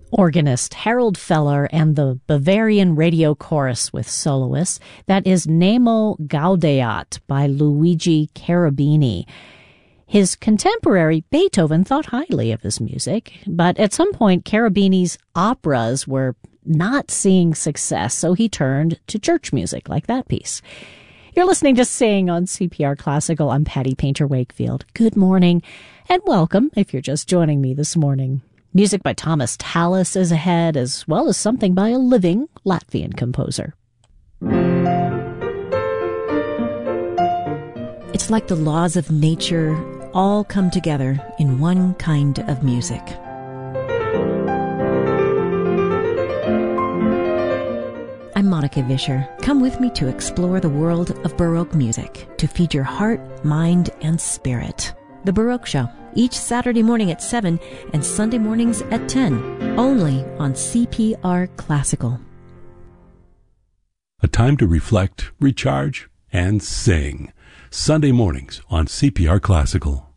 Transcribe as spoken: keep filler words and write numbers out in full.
Organist Harold Feller and the Bavarian Radio Chorus with soloists. That is Nemo Gaudeat by Luigi Cherubini. His contemporary Beethoven thought highly of his music, but at some point Cherubini's operas were not seeing success, so he turned to church music like that piece. You're listening to Sing on C P R Classical. I'm Patty Painter Wakefield. Good morning and welcome if you're just joining me this morning. Music by Thomas Tallis is ahead, as well as something by a living Latvian composer. It's like the laws of nature all come together in one kind of music. I'm Monica Vischer. Come with me to explore the world of Baroque music, to feed your heart, mind, and spirit. The Baroque Show, each Saturday morning at seven and Sunday mornings at ten, only on C P R Classical. A time to reflect, recharge, and sing. Sunday mornings on C P R Classical.